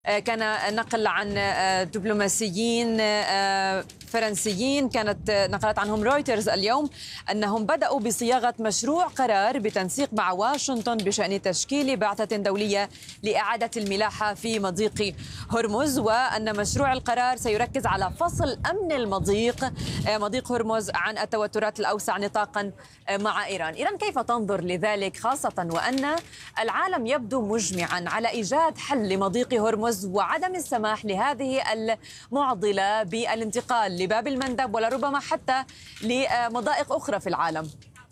كان نقل عن دبلوماسيين فرنسيين، كانت نقلت عنهم رويترز اليوم أنهم بدأوا بصياغة مشروع قرار بتنسيق مع واشنطن بشأن تشكيل بعثة دولية لإعادة الملاحة في مضيق هرمز، وأن مشروع القرار سيركز على فصل أمن مضيق هرمز عن التوترات الأوسع نطاقا مع إيران. إيران كيف تنظر لذلك، خاصة وأن العالم يبدو مجمعا على إيجاد حل لمضيق هرمز وعدم السماح لهذه المعضلة بالانتقال لباب المندب ولربما حتى لمضائق أخرى في العالم؟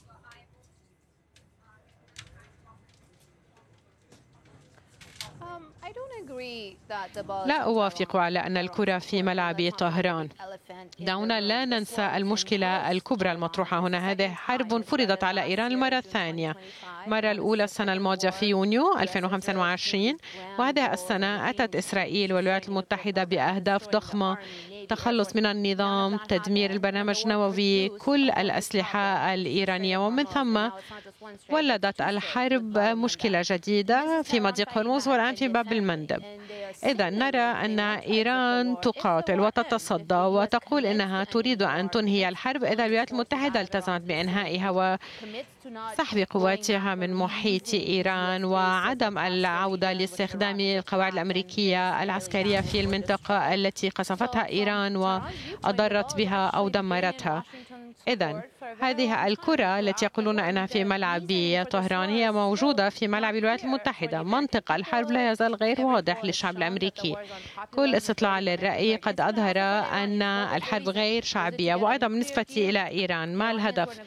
لا أوافق على أن الكرة في ملعب طهران. دعونا لا ننسى المشكلة الكبرى المطروحة هنا. هذه حرب فرضت على إيران المرة الثانية، المرة الأولى السنة الماضية في يونيو 2025، وهذه السنة أتت إسرائيل والولايات المتحدة بأهداف ضخمة: تخلص من النظام، تدمير البرنامج النووي، كل الأسلحة الإيرانية، ومن ثم ولدت الحرب مشكلة جديدة في مضيق هرمز والآن في باب المندب. إذا نرى أن إيران تقاتل وتتصدى وتقول إنها تريد أن تنهي الحرب إذا الولايات المتحدة التزمت بإنهائها وسحب قواتها من محيط إيران وعدم العودة لاستخدام القواعد الأمريكية العسكرية في المنطقة التي قصفتها إيران وأضرت بها أو دمرتها. إذن هذه الكرة التي يقولون أنها في ملعب طهران هي موجودة في ملعب الولايات المتحدة. منطق الحرب لا يزال غير واضح للشعب الأمريكي. كل استطلاع للرأي قد أظهر أن الحرب غير شعبية. وأيضا بالنسبة إلى إيران، ما الهدف؟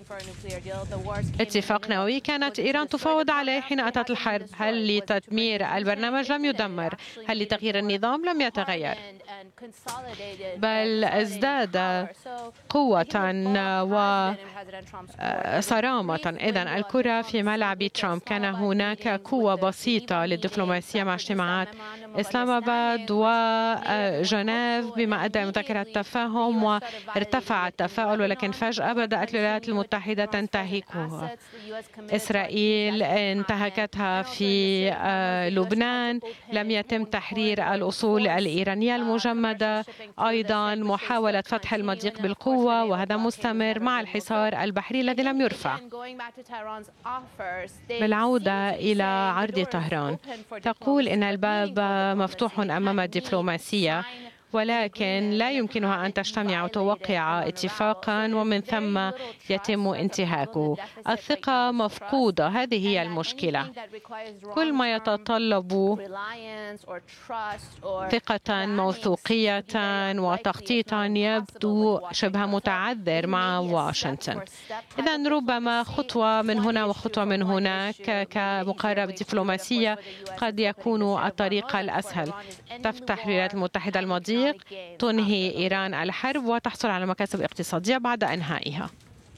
اتفاق نووي كانت إيران تفاوض عليه حين أتت الحرب. هل لتدمير البرنامج؟ لم يدمر. هل لتغيير النظام؟ لم يتغير، بل ازداد قوة وصرامة. إذن الكرة في ملعب ترامب. كان هناك قوة بسيطة للدبلوماسية مع اجتماعات إسلام آباد وجنيف بما أدى مذكرة التفاهم وارتفع التفاؤل، ولكن فجأة بدأت الولايات المتحدة تنتهكها. إسرائيل انتهكتها في لبنان، لم يتم تحرير الأصول الإيرانية المجمدة، أيضا محاولة فتح المضيق بالقوة وهذا مستمر مع الحصار البحري الذي لم يرفع. بالعودة إلى عرض طهران، تقول إن الباب مفتوح أمام الدبلوماسية، ولكن لا يمكنها أن تجتمع وتوقع اتفاقا ومن ثم يتم انتهاكه. الثقة مفقودة، هذه هي المشكلة. كل ما يتطلب ثقة، موثوقية وتخطيطا يبدو شبه متعذر مع واشنطن. إذن ربما خطوة من هنا وخطوة من هناك كمقاربة دبلوماسية قد يكون الطريق الأسهل. تفتح الولايات المتحدة المضيق، تنهي إيران الحرب وتحصل على مكاسب اقتصادية بعد إنهائها.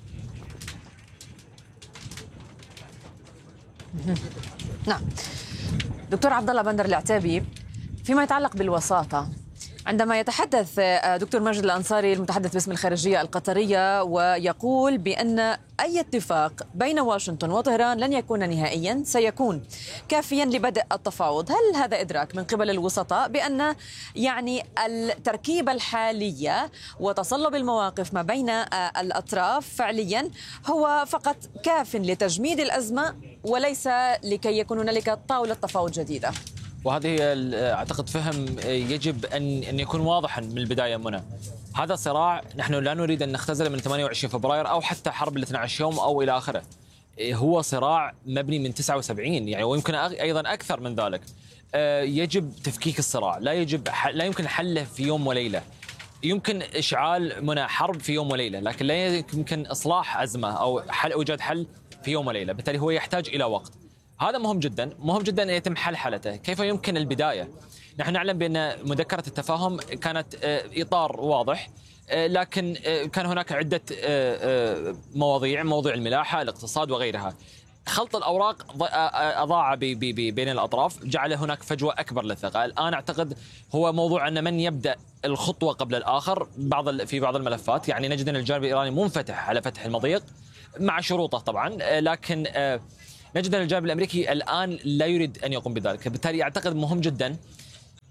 نعم. دكتور عبد الله بندر العتيبي، فيما يتعلق بالوساطة، عندما يتحدث دكتور ماجد الأنصاري المتحدث باسم الخارجية القطرية ويقول بأن أي اتفاق بين واشنطن وطهران لن يكون نهائيا، سيكون كافيا لبدء التفاوض، هل هذا إدراك من قبل الوسطاء بأن التركيبة الحالية وتصلب المواقف ما بين الأطراف فعليا هو فقط كاف لتجميد الأزمة وليس لكي يكون هنالك طاولة تفاوض جديدة؟ وهذه أعتقد فهم يجب أن يكون واضحا من البداية منى. هذا صراع نحن لا نريد أن نختزله من 28 فبراير أو حتى حرب ال 12 يوم أو إلى آخره. هو صراع مبني من 79 يعني، ويمكن أيضا أكثر من ذلك. يجب تفكيك الصراع، لا يمكن حله في يوم وليلة. يمكن إشعال منى حرب في يوم وليلة، لكن لا يمكن إصلاح أزمة أو إيجاد حل في يوم وليلة. بالتالي هو يحتاج إلى وقت. هذا مهم جدا، مهم جدا أن يتم حلحلته. كيف يمكن البداية؟ نحن نعلم بأن مذكرة التفاهم كانت إطار واضح، لكن كان هناك عدة مواضيع، موضوع الملاحة، الاقتصاد وغيرها. خلط الأوراق أضاع بين الأطراف، جعل هناك فجوة أكبر للثقة. الآن أعتقد هو موضوع أن من يبدأ الخطوة قبل الآخر في بعض الملفات. يعني نجد أن الجانب الإيراني منفتح على فتح المضيق مع شروطه طبعا، لكن نجد أن الجانب الأمريكي الآن لا يريد أن يقوم بذلك. بالتالي أعتقد مهم جدا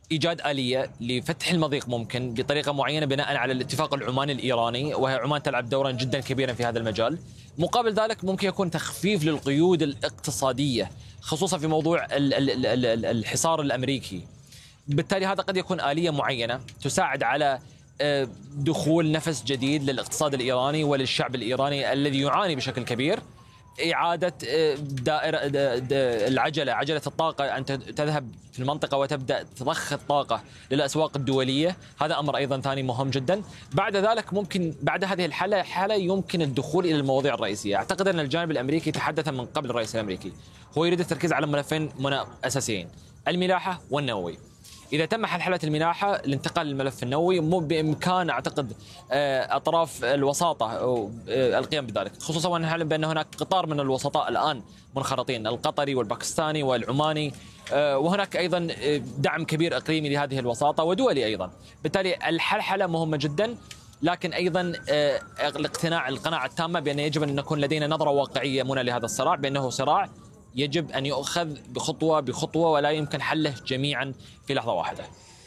إيجاد آلية لفتح المضيق ممكن بطريقة معينة بناء على الاتفاق العماني الإيراني، وهي عمان تلعب دورا جدا كبيرا في هذا المجال. مقابل ذلك ممكن يكون تخفيف للقيود الاقتصادية خصوصا في موضوع الحصار الأمريكي. بالتالي هذا قد يكون آلية معينة تساعد على دخول نفس جديد للاقتصاد الإيراني وللشعب الإيراني الذي يعاني بشكل كبير. إعادة دائرة عجلة الطاقة أن تذهب في المنطقة وتبدأ تضخ الطاقة للأسواق الدولية، هذا أمر أيضا ثاني مهم جدا. بعد ذلك ممكن بعد هذه الحالة يمكن الدخول إلى المواضيع الرئيسية. أعتقد أن الجانب الأمريكي تحدث من قبل الرئيس الأمريكي، هو يريد التركيز على ملفين أساسيين: الملاحة والنووي. إذا تم حل الملاحة الانتقال للملف النووي بإمكان أعتقد أطراف الوساطة القيام بذلك، خصوصا ونعلم بأن هناك قطار من الوسطاء الآن منخرطين، القطري والباكستاني والعماني، وهناك أيضا دعم كبير إقليمي لهذه الوساطة ودولي أيضا. بالتالي الحلحلة مهمة جدا، لكن أيضا القناعة التامة بأن يجب أن نكون لدينا نظرة واقعية منى لهذا الصراع، بأنه صراع يجب أن يؤخذ بخطوة بخطوة ولا يمكن حله جميعا في لحظة واحدة.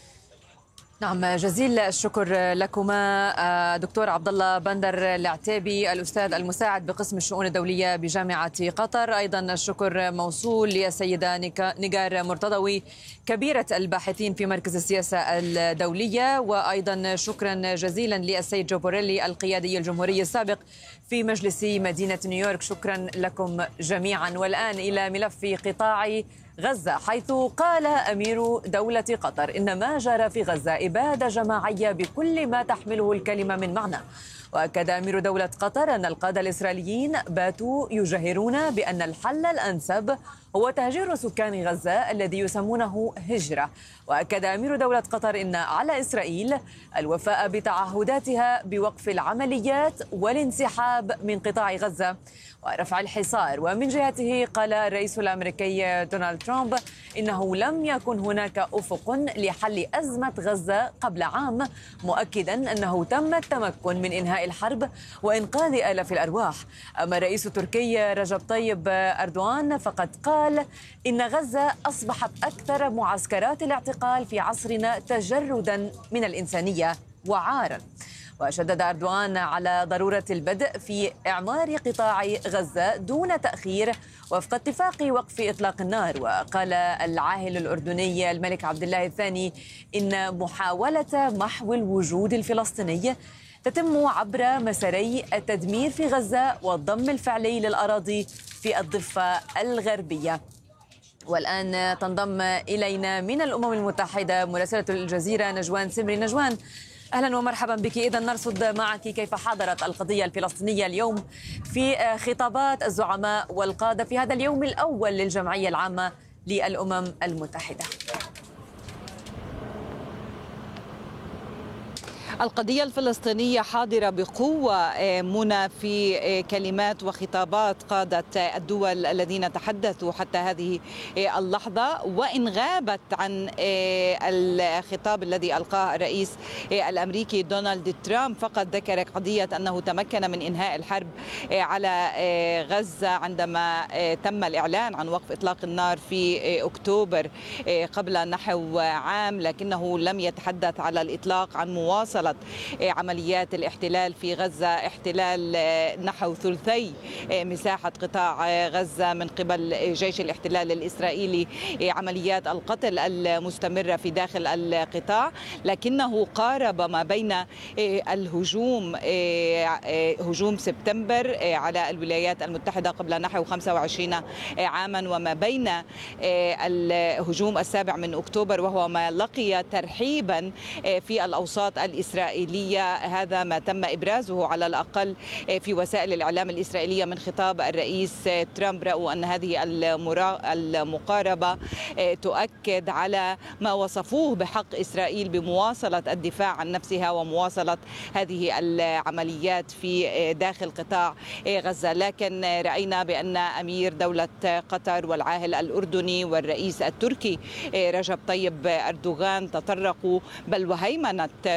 نعم، جزيل الشكر لكما دكتور عبد الله بندر العتيبي، الأستاذ المساعد بقسم الشؤون الدولية بجامعة قطر. أيضا الشكر موصول للسيدة نيغار مرتضوي، كبيرة الباحثين في مركز السياسة الدولية، وأيضا شكرا جزيلا للسيد جو بوريلي القيادي الجمهوري السابق في مجلس مدينة نيويورك. شكرا لكم جميعا. والآن إلى ملف قطاع غزة، حيث قال أمير دولة قطر إن ما جرى في غزة إبادة جماعية بكل ما تحمله الكلمة من معنى. وأكد أمير دولة قطر أن القادة الإسرائيليين باتوا يجهرون بأن الحل الأنسب هو تهجير سكان غزة الذي يسمونه هجرة. وأكد أمير دولة قطر إن على إسرائيل الوفاء بتعهداتها بوقف العمليات والانسحاب من قطاع غزة ورفع الحصار. ومن جهته قال الرئيس الأمريكي دونالد ترامب إنه لم يكن هناك أفق لحل أزمة غزة قبل عام، مؤكدا أنه تم التمكن من إنهاء الحرب وإنقاذ آلاف الأرواح. أما الرئيس التركي رجب طيب أردوغان فقد قال إن غزة أصبحت أكثر معسكرات الاعتقال في عصرنا تجردا من الإنسانية وعارا. وشدد أردوغان على ضرورة البدء في إعمار قطاع غزة دون تأخير وفق اتفاق وقف إطلاق النار. وقال العاهل الأردني الملك عبد الله الثاني إن محاولة محو الوجود الفلسطيني تتم عبر مساري التدمير في غزة والضم الفعلي للأراضي في الضفة الغربية. والآن تنضم إلينا من الأمم المتحدة مراسلة الجزيرة نجوان سمري. نجوان، أهلا ومرحبا بك. إذا نرصد معك كيف حضرت القضية الفلسطينية اليوم في خطابات الزعماء والقادة في هذا اليوم الأول للجمعية العامة للأمم المتحدة. القضية الفلسطينية حاضرة بقوة منى في كلمات وخطابات قادة الدول الذين تحدثوا حتى هذه اللحظة، وإن غابت عن الخطاب الذي ألقاه الرئيس الأمريكي دونالد ترامب. فقد ذكر قضية أنه تمكن من إنهاء الحرب على غزة عندما تم الإعلان عن وقف إطلاق النار في أكتوبر قبل نحو عام، لكنه لم يتحدث على الإطلاق عن مواصلة عمليات الاحتلال في غزة، احتلال نحو ثلثي مساحة قطاع غزة من قبل جيش الاحتلال الإسرائيلي، عمليات القتل المستمرة في داخل القطاع. لكنه قارب ما بين الهجوم هجوم سبتمبر على الولايات المتحدة قبل نحو 25 عاما وما بين الهجوم السابع من أكتوبر، وهو ما لقي ترحيبا في الأوساط الإسرائيلية. هذا ما تم إبرازه على الأقل في وسائل الإعلام الإسرائيلية من خطاب الرئيس ترامب. رأوا أن هذه المقاربة تؤكد على ما وصفوه بحق إسرائيل بمواصلة الدفاع عن نفسها ومواصلة هذه العمليات في داخل قطاع غزة. لكن رأينا بأن أمير دولة قطر والعاهل الأردني والرئيس التركي رجب طيب أردوغان تطرقوا بل وهيمنت ربما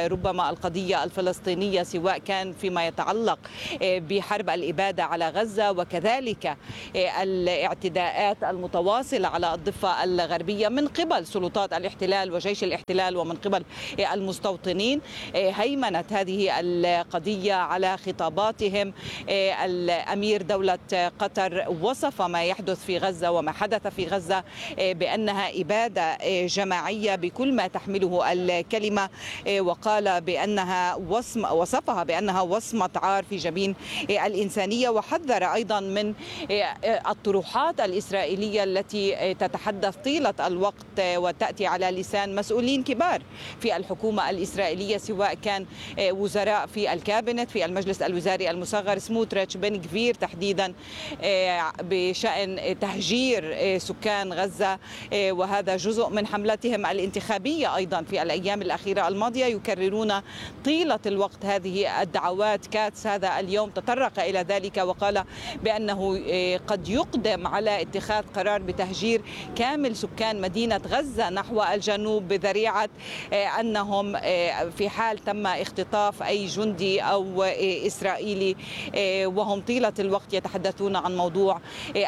القضية الفلسطينية، سواء كان فيما يتعلق بحرب الإبادة على غزة وكذلك الاعتداءات المتواصلة على الضفة الغربية من قبل سلطات الاحتلال وجيش الاحتلال ومن قبل المستوطنين. هيمنت هذه القضية على خطاباتهم. الأمير دولة قطر وصف ما يحدث في غزة وما حدث في غزة بأنها إبادة جماعية بكل ما تحمله الكلمة، وقال بأنها وصفها بأنها وصمة عار في جبين الإنسانية، وحذر أيضا من الطروحات الإسرائيلية التي تتحدث طيلة الوقت وتأتي على لسان مسؤولين كبار في الحكومة الإسرائيلية، سواء كان وزراء في الكابينت في المجلس الوزاري المصغر سموتريتش بن غفير تحديدا بشأن تهجير سكان غزة، وهذا جزء من حملتهم الانتخابية أيضا في الأيام الأخيرة الماضية. يكررون طيلة الوقت هذه الدعوات. كاتس هذا اليوم تطرق إلى ذلك وقال بأنه قد يقدم على اتخاذ قرار بتهجير كامل سكان مدينة غزة نحو الجنوب بذريعة أنهم في حال تم اختطاف أي جندي أو إسرائيلي، وهم طيلة الوقت يتحدثون عن موضوع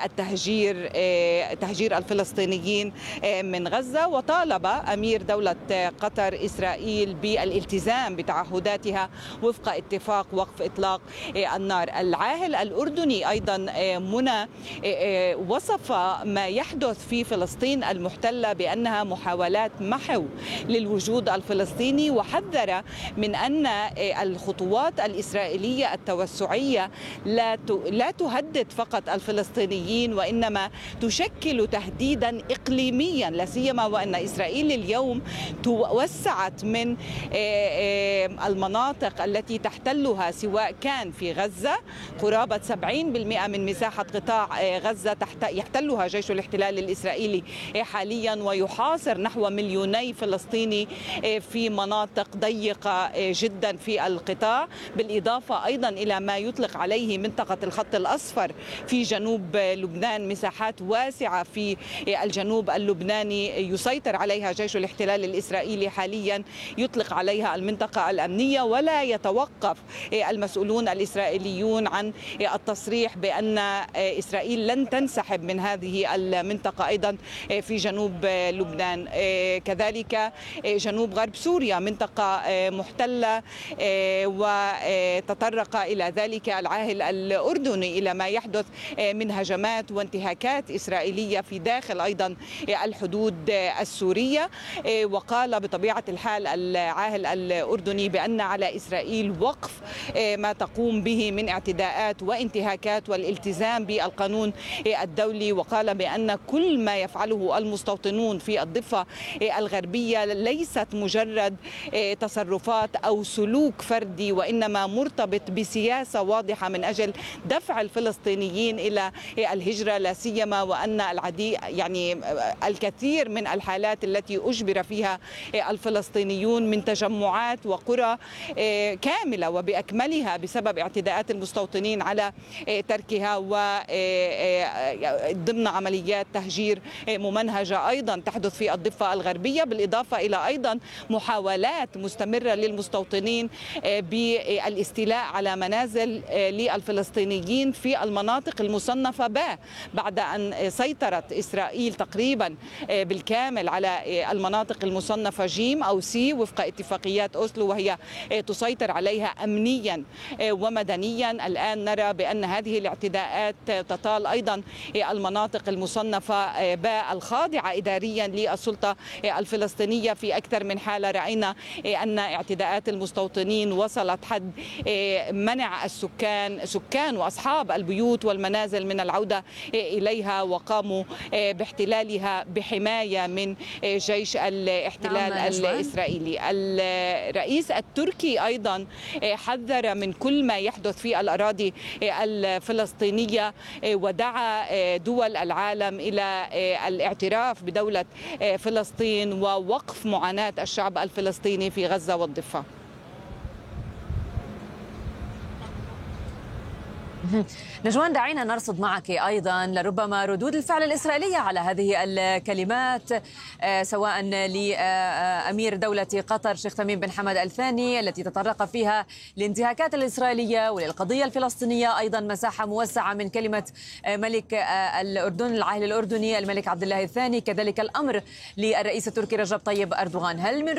تهجير الفلسطينيين من غزة. وطالب أمير دولة قطر إسرائيل بالالتزام بتعهداتها وفق اتفاق وقف إطلاق النار. العاهل الأردني أيضا منى وصف ما يحدث في فلسطين المحتلة بأنها محاولات محو للوجود الفلسطيني، وحذر من أن الخطوات الإسرائيلية التوسعية لا تهدد فقط الفلسطينيين وإنما تشكل تهديدا إقليميا، لا سيما وأن إسرائيل اليوم توسعت من المناطق التي تحتلها، سواء كان في غزة قرابة 70% من مساحة قطاع غزة يحتلها جيش الاحتلال الإسرائيلي حاليا، ويحاصر نحو 2 مليون فلسطيني في مناطق ضيقة جدا في القطاع، بالإضافة أيضا إلى ما يطلق عليه منطقة الخط الأصفر في جنوب لبنان، مساحات واسعة في الجنوب اللبناني يسيطر عليها جيش الاحتلال الإسرائيلي حاليا، يطلق عليها المنطقة الأمنية. ولا يتوقف المسؤولون الإسرائيليون عن التصريح بأن إسرائيل لن تنسحب من هذه المنطقة أيضا في جنوب لبنان. كذلك جنوب غرب سوريا منطقة محتلة، وتطرق إلى ذلك العاهل الأردني إلى ما يحدث من هجمات وانتهاكات إسرائيلية في داخل أيضا الحدود السورية. وقال بطبيعة الحال العاهل الأردني بأن على إسرائيل وقف ما تقوم به من اعتداءات وانتهاكات والالتزام بالقانون الدولي، وقال بأن كل ما يفعله المستوطنون في الضفة الغربية ليست مجرد تصرفات أو سلوك فردي، وإنما مرتبط بسياسة واضحة من أجل دفع الفلسطينيين إلى الهجرة، لا سيما وأن الكثير من الحالات التي أجبر فيها الفلسطينيون من تجمعات وقرى كاملة وبأكملها بسبب اعتداءات المستوطنين على تركها، وضمن عمليات تهجير ممنهجة أيضا تحدث في الضفة الغربية، بالإضافة إلى أيضا محاولات مستمرة للمستوطنين بالاستيلاء على منازل للفلسطينيين في المناطق المصنفة ب، بعد أن سيطرت إسرائيل تقريبا بالكامل على المناطق المصنفة ج أو س وفق اتفاقيات أوسلو، وهي تسيطر عليها أمنيا ومدنيا. الآن نرى بأن هذه الاعتداءات تطال أيضا المناطق المصنفة ب الخاضعة إداريا للسلطة الفلسطينية. في أكثر من حالة رأينا أن اعتداءات المستوطنين وصلت حد منع سكان وأصحاب البيوت والمنازل من العودة إليها، وقاموا باحتلالها بحماية من جيش الاحتلال الإسرائيلي. الرئيس التركي أيضا حذر من كل ما يحدث في الأراضي الفلسطينية، ودعا دول العالم إلى الاعتراف بدولة فلسطين ووقف معاناة الشعب الفلسطيني في غزة والضفة. نجوان، دعينا نرصد معك أيضا لربما ردود الفعل الإسرائيلية على هذه الكلمات، سواء لأمير دولة قطر شيخ تميم بن حمد الثاني التي تطرق فيها للانتهاكات الإسرائيلية وللقضية الفلسطينية، أيضا مساحة موسعة من كلمة ملك الأردن العاهل الأردني الملك عبد الله الثاني، كذلك الأمر للرئيس التركي رجب طيب أردوغان. هل من